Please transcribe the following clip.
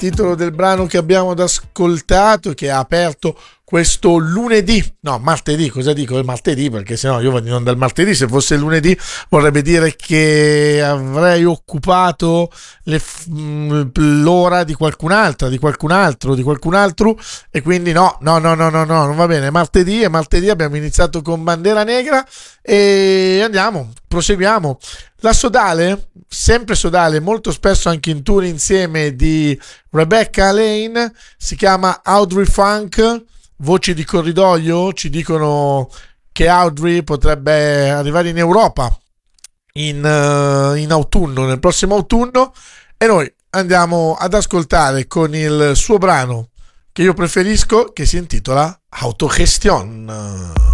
titolo del brano che abbiamo ascoltato, che ha aperto questo martedì, cosa dico? È martedì, perché sennò io vado in onda il martedì, se fosse lunedì vorrebbe dire che avrei occupato l'ora di qualcun altro, e quindi no, non va bene, è martedì, abbiamo iniziato con Bandera Negra e proseguiamo. La Sodale, sempre Sodale, molto spesso anche in tour insieme di Rebecca Lane, si chiama Audrey Funk. Voci di corridoio ci dicono che Audrey potrebbe arrivare in Europa in autunno, nel prossimo autunno, e noi andiamo ad ascoltare con il suo brano che io preferisco, che si intitola Autogestion.